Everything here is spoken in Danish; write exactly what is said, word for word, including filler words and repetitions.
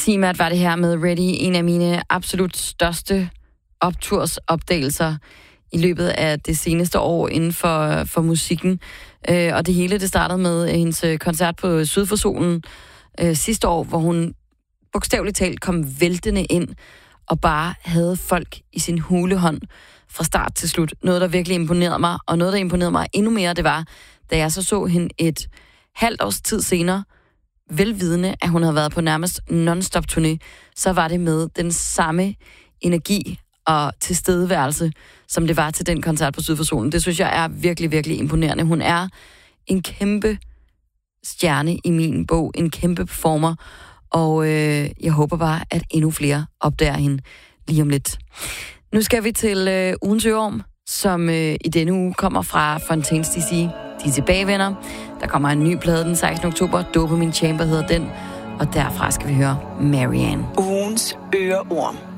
Simat var det her med Ready, en af mine absolut største optursopdagelser i løbet af det seneste år inden for, for musikken. Øh, og det hele, det startede med hendes koncert på Syd for Solen øh, sidste år, hvor hun bogstaveligt talt kom væltende ind og bare havde folk i sin hulehånd fra start til slut. Noget, der virkelig imponerede mig, og noget, der imponerede mig endnu mere, det var, da jeg så så hende et halvt års tid senere, velvidende, at hun havde været på nærmest non-stop turné, så var det med den samme energi og tilstedeværelse, som det var til den koncert på Syd for Solen. Det synes jeg er virkelig, virkelig imponerende. Hun er en kæmpe stjerne i min bog, en kæmpe performer, og øh, jeg håber bare, at endnu flere opdager hende lige om lidt. Nu skal vi til øh, ugens øreorm, som øh, i denne uge kommer fra Fontaines D C. De er tilbagevender. Der kommer en ny plade den sekstende oktober. Dopamine Chamber hedder den. Og derfra skal vi høre Marianne. Ugens øreorm.